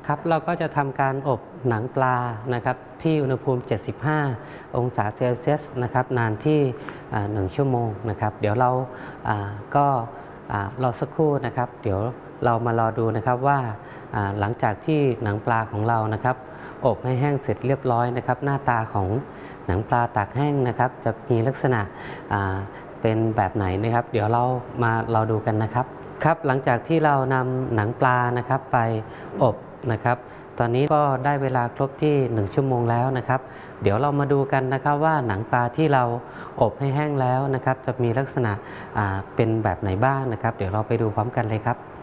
ครับเราก็จะทำการอบหนังปลานะครับที่อุณหภูมิ 75 องศาเซลเซียสนะครับนานที่1 ชั่วโมงนะครับเดี๋ยวเราก็รอสักครู่นะครับเดี๋ยวเรามารอดูนะครับว่าหลังจากที่หนังปลาของเรานะครับอบให้แห้งเสร็จเรียบร้อยนะครับหน้าตาของหนังปลาตากแห้งนะครับจะมีลักษณะเป็นแบบไหนนะครับเดี๋ยวเรามารอดูกันนะครับครับหลังจากที่เรานำหนังปลานะครับไปอบนะครับตอนนี้ก็ได้เวลาครบที่1 ชั่วโมงแล้วนะครับเดี๋ยวเรามาดูกันนะครับว่าหนังปลาที่เราอบให้แห้งแล้วนะครับจะมีลักษณะเป็นแบบไหนบ้างนะครับเดี๋ยวเราไปดูพร้อมกันเลยครับ